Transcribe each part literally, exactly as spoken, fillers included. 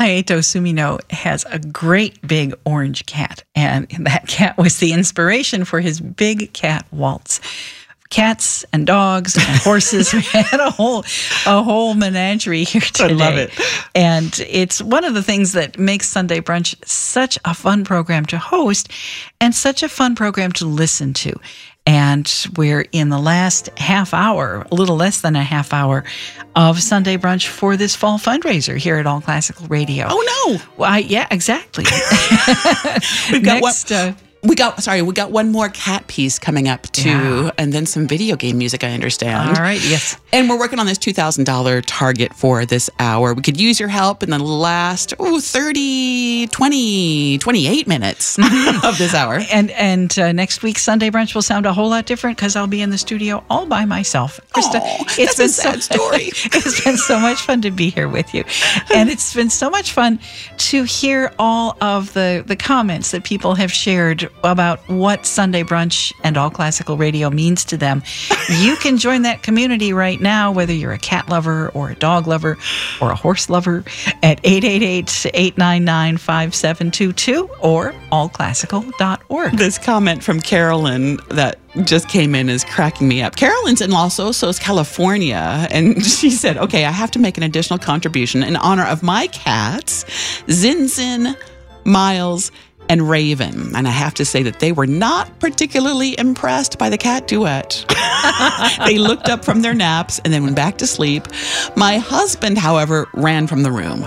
Hayato Sumino has a great big orange cat, and that cat was the inspiration for his Big Cat Waltz. Cats and dogs and horses. We had a whole a whole menagerie here today. I love it. And it's one of the things that makes Sunday Brunch such a fun program to host and such a fun program to listen to. And we're in the last half hour, a little less than a half hour, of Sunday Brunch for this fall fundraiser here at All Classical Radio. Oh, no. Well, I, yeah, exactly. We've got Next, one, uh, we got, sorry, we got one more cat piece coming up too, Yeah. and then some video game music, I understand. All right, yes. And we're working on this two thousand dollars target for this hour. We could use your help in the last, oh, thirty, twenty, twenty-eight minutes of this hour. And and uh, next week's Sunday Brunch will sound a whole lot different because I'll be in the studio all by myself. Krista, Oh, that's a sad so, story. It's been so much fun to be here with you. And it's been so much fun to hear all of the, the comments that people have shared about what Sunday Brunch and All Classical Radio means to them. You can join that community right now, whether you're a cat lover or a dog lover or a horse lover, at eight eight eight, eight nine nine, five seven two two or all classical dot org. This comment from Carolyn that just came in is cracking me up. Carolyn's in Los Osos, California, and she said, okay, I have to make an additional contribution in honor of my cats, Zin Zin, Miles, and Raven. And I have to say that they were not particularly impressed by the cat duet. They looked up from their naps and then went back to sleep. My husband, however, ran from the room.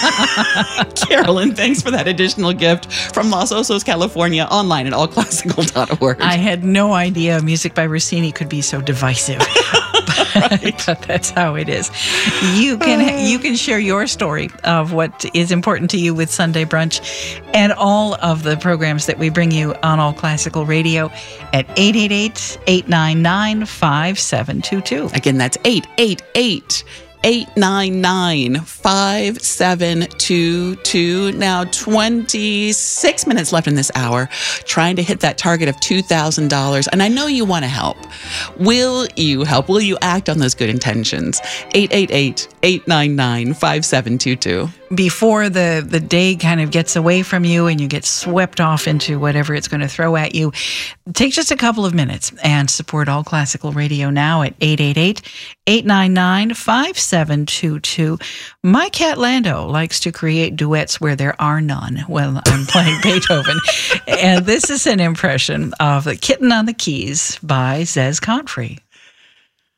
Carolyn, thanks for that additional gift from Los Osos, California, online at all classical dot org. I had no idea music by Rossini could be so divisive. But, but that's how it is. You can you can share your story of what is important to you with Sunday Brunch and all of the programs that we bring you on All Classical Radio at eight eight eight, eight nine nine, five seven two two. Again, that's eight eight eight, eight nine nine, five seven two two. Now, twenty-six minutes left in this hour, trying to hit that target of two thousand dollars. And I know you want to help. Will you help? Will you act on those good intentions? eight eight eight, eight nine nine, five seven two two. Before the, the day kind of gets away from you and you get swept off into whatever it's going to throw at you, take just a couple of minutes and support All Classical Radio now at eight eight eight, eight nine nine, five seven two two. My cat Lando likes to create duets where there are none when I'm playing Beethoven. And this is an impression of The Kitten on the Keys by Zez Confrey.